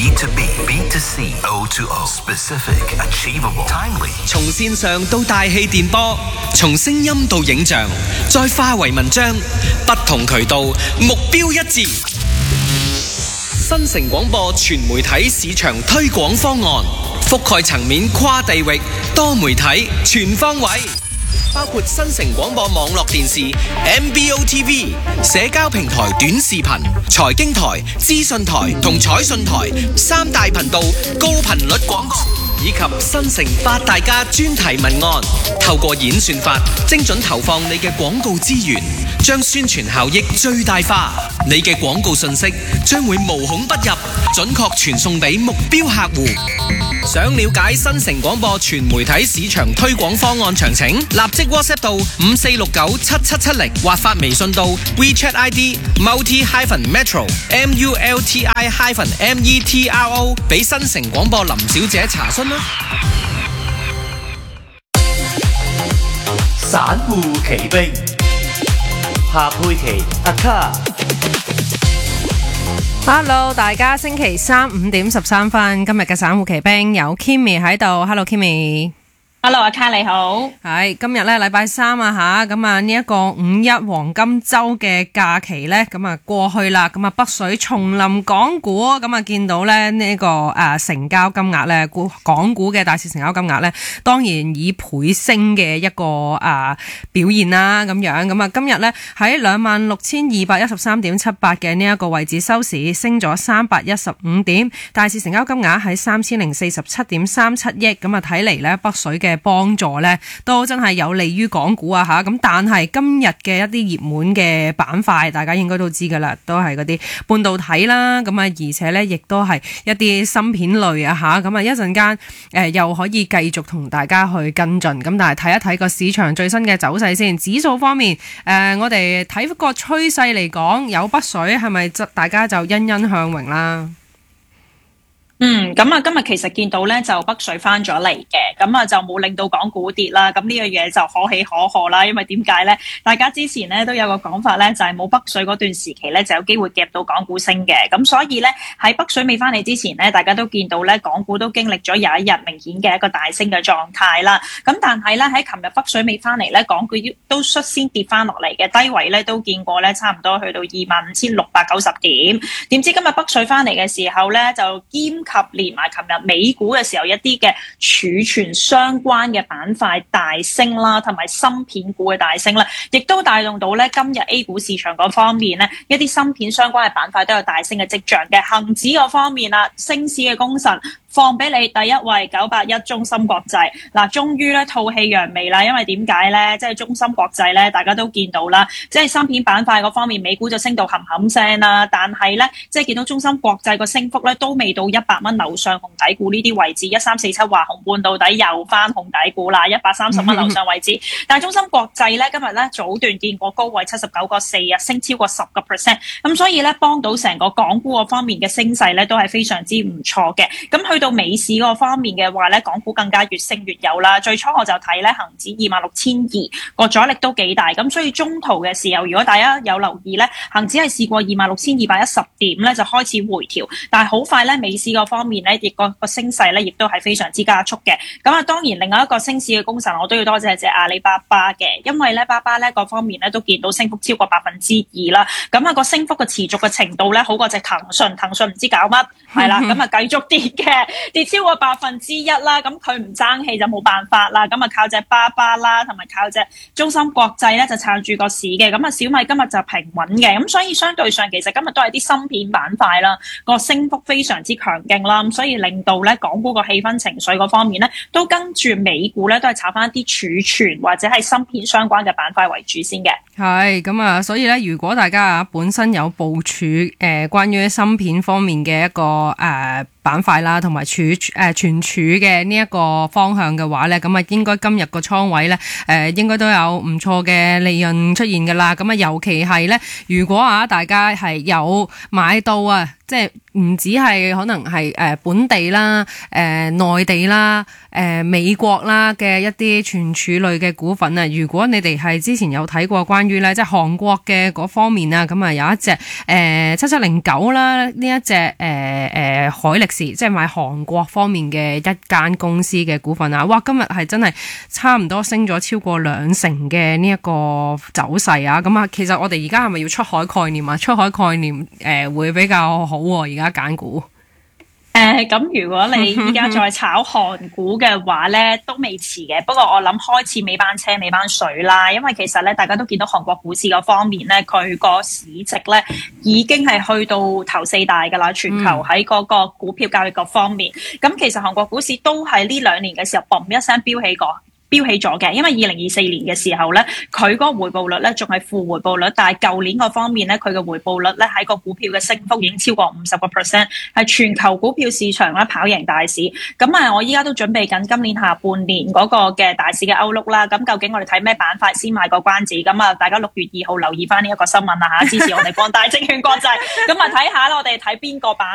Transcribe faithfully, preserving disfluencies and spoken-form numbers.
B to B, B to C, O to O, specific, achievable, timely。 從線上到大氣電波，從聲音到影像，再化為文章，不同渠道，目標一致。新城廣播全媒體市場推廣方案，覆蓋層面跨地域，多媒體全方位。包括新城廣播網絡電視 M B O T V、社交平台短視頻、財經台、資訊台同彩訊台三大頻道高頻率廣告，以及新城八大家專題文案，透過演算法精準投放你嘅廣告資源，將宣傳效益最大化。你嘅廣告信息將會無孔不入，準確傳送俾目標客戶。想了解新城廣播全媒體市場推廣方案詳情，立即 WhatsApp 到五四六九七七七零，或發微信到 WeChat I D multi hyphen metro M U L T I hyphen M E T R O 俾新城廣播林小姐查詢啦。 散戶奇兵，夏佩琪阿卡。 Hello， 大家星期三五點十三分，今日嘅散戶奇兵有 Kimmy 喺度。Hello Kimmy。Hello 阿卡你好。 係今日咧禮拜三啊吓，咁啊呢一個五一黃金周嘅假期咧，咁啊過去啦，咁啊北水重臨港股，咁啊見到咧呢個誒成交金額咧，港股嘅大市成交金額咧，當然以倍升嘅一個誒表現啦，咁樣咁啊今日咧喺兩萬六千二百一十三點七八嘅呢一個位置收市，升咗三百一十五點，大市成交金額喺三千零四十七點三七億，咁啊睇嚟咧北水嘅幫助咧都真係有利於港股啊吓，咁但係今日嘅一啲熱門嘅板塊，大家應該都知噶啦，都係嗰啲半導體啦，咁啊而且咧亦都係一啲芯片類啊吓，咁啊一陣間誒又可以繼續同大家去跟進，咁但係睇一睇個市場最新嘅走勢先。指數方面，誒、呃、我哋睇個趨勢嚟講，有北水係咪大家就欣欣向榮啦？ 嗯，咁啊，今日其實見到咧就北水翻咗嚟嘅，咁啊就冇令到港股跌啦。咁呢樣嘢就可喜可賀啦，因為點解咧？大家之前咧都有個講法咧，就係冇北水嗰段時期咧就有機會夾到港股升嘅。咁所以咧喺北水未翻嚟之前咧，大家都見到咧港股都經歷咗有一日明顯嘅一個大升嘅狀態啦。咁但係咧喺琴日北水未翻嚟咧，港股都率先跌翻落嚟嘅，低位咧都見過咧差唔多去到二萬五千六百九十點。點知今日北水翻嚟嘅時候咧就兼及連埋琴日美股嘅時候一啲嘅儲存相關嘅板塊大升啦，同埋芯片股嘅大升啦，亦都帶動到咧今日 A 股市場嗰方面咧一啲芯片相關嘅板塊都有大升嘅跡象嘅。恒指嗰方面啦，升市嘅功臣放俾你第一位九八一中芯國際，嗱終於咧吐氣揚眉啦，因為點解咧？即係中芯國際咧，大家都見到啦，即係芯片板塊嗰方面，美股就升到冚冚聲啦，但係咧即係見到中芯國際個升幅咧都未到一百蚊樓上紅底股呢啲位置，一三四七華虹半導體又翻紅底股啦，一百三十蚊樓上位置，但係中芯國際咧今日咧早段見過高位七十九個四啊，升超過十個 percent， 咁所以咧幫到成個港股嗰方面嘅升勢咧都係非常之唔錯嘅，咁去到美市嗰方面嘅話咧，港股更加越升越有啦。最初我就睇咧恒指二萬六千二個阻力都幾大，咁所以中途嘅時候，如果大家有留意咧，恒指係試過二萬六千二百一十點咧就開始回調，但係好快咧美市嗰方面咧亦個個升勢咧亦都係非常之加速嘅。咁啊當然另外一個升市嘅功臣我都要多謝隻阿里巴巴嘅，因為咧巴巴咧各方面咧都見到升幅超過百分之二啦，咁啊個升幅嘅持續嘅程度咧好過隻騰訊，騰訊唔知搞乜係啦，咁啊繼續跌嘅，跌超過百分之一啦，咁佢唔爭氣就冇辦法啦，咁啊靠隻巴巴啦，同埋靠隻中芯國際咧就撐住個市嘅，咁啊小米今日就平穩嘅，咁所以相對上其實今日都係啲芯片板塊啦，個升幅非常之強勁啦，咁所以令到咧港股個氣氛情緒嗰方面咧都跟住美股咧都係炒翻啲儲存或者係芯片相關嘅板塊為主先嘅。 係咁啊，所以咧如果大家啊本身有部署誒、呃、關於芯片方面嘅一個誒、呃板塊啦，同埋儲誒存儲嘅呢一個方向嘅話咧，咁啊應該今日個倉位咧誒、呃、應該都有唔錯嘅利潤出現噶啦。咁啊尤其係咧，如果啊大家係有買到啊， 即係唔止係可能係誒本地啦、誒、呃、內地啦、誒、呃、美國啦嘅一啲存儲類嘅股份啊。如果你哋係之前有睇過關於咧，即係韓國嘅嗰方面啊，咁啊有一隻誒七七零九啦，呢一隻誒誒海力士，即係買韓國方面嘅一間公司嘅股份啊。哇！今日係真係差唔多升咗超過兩成嘅呢一個走勢啊。咁啊，其實我哋而家係咪要出海概念啊？出海概念誒、呃、會比較好喎、啊，而家揀股。 誒，咁、呃、如果你依家再炒韓股嘅話咧，都未遲嘅。不過我諗開始尾班車尾班水啦，因為其實咧大家都見到韓國股市嗰方面咧，佢個市值咧已經係去到頭四大噶啦，全球喺嗰個股票交易各方面。咁、嗯、其實韓國股市都係呢兩年嘅時候，嘣一聲飆起過。飆起咗嘅，因為二零二四年嘅時候咧，佢嗰個回報率咧仲係負回報率，但係舊年嗰方面咧，佢嘅回報率咧喺個股票嘅升幅已經超過五十個 percent， 係全球股票市場咧跑贏大市。咁啊，我依家都準備緊今年下半年嗰個嘅大市嘅 outlook啦。咁究竟我哋睇咩板塊先買個關子？咁啊，大家六月二號留意翻呢一個新聞啦嚇，支持我哋光大證券國際。咁啊，睇下啦，我哋睇邊個板